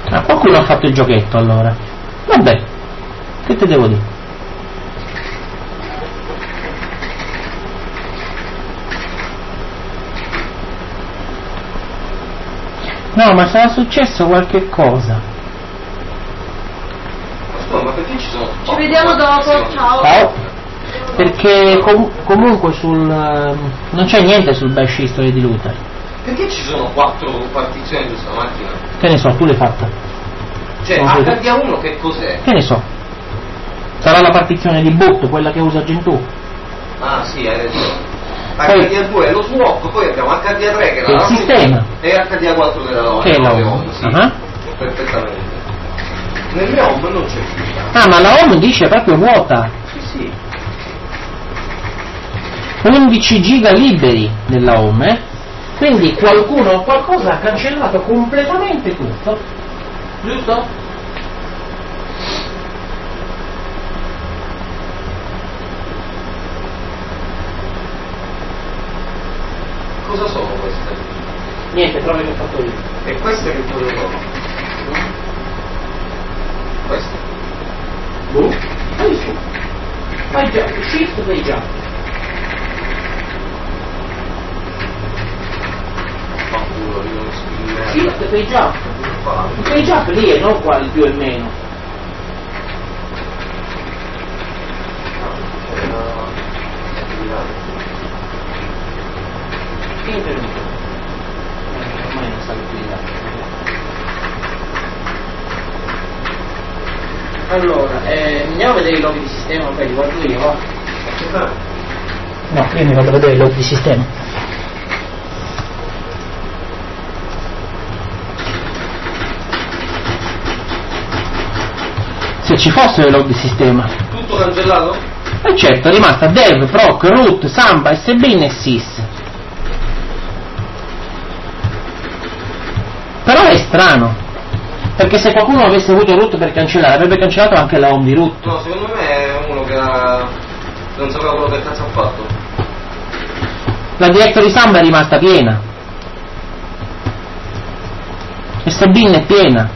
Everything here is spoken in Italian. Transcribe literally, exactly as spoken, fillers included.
Ah, qualcuno ha fatto il giochetto allora. Vabbè, che te devo dire? No, ma sarà successo qualche cosa. Ma ma perché ci sono? Ci vediamo dopo, ciao. Ciao. Perché com- comunque sul uh, non c'è niente sul Bash History di Luther. Perché ci sono quattro partizioni su sta macchina? Che ne so, tu l'hai fatta. Cioè, Non H vedo. D A uno che cos'è? Che ne so. Sarà la partizione di boot, quella che usa Gentoo. Ah sì, hai ragione. Poi- H D A due è lo swap, poi abbiamo H D A tre che Che era è il la sistema. e H D A quattro che era la Che è la le home. home, sì. Ah. Perfettamente. Nel mio home non c'è più. Ah, ma la home dice proprio vuota. Sì, sì. undici giga liberi nella home, eh? Quindi qualcuno o qualcosa ha cancellato completamente tutto, giusto? Cosa sono queste? Niente, prove che ho fatto io. E queste che cosa sono? Queste? Boh, vai su. Fai già, shift fai già. Ma culo, io non so. Shift fai già. Fai già lì e non qua il più e meno. Che è intermitto? Eh, ormai non sa più di là. Allora, eh, andiamo a vedere i loghi di sistema, poi li guardo io, va? No, io mi vado a vedere i loghi di sistema. Se ci fossero i log di sistema. Tutto cancellato? E certo, è rimasta dev, proc, root, samba, sbin e sys. Però è strano, perché se qualcuno avesse avuto root per cancellare avrebbe cancellato anche la home di root. No, secondo me è uno che ha... non sapeva quello che cazzo ha fatto. La directory samba è rimasta piena e sbin è piena.